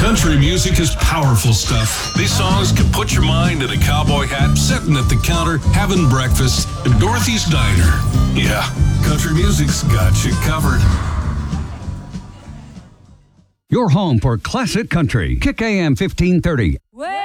Country music is powerful stuff. These songs can put your mind in a cowboy hat, sitting at the counter, having breakfast at Dorothy's Diner. Yeah, country music's got you covered. Your home for classic country. Kick AM 1530.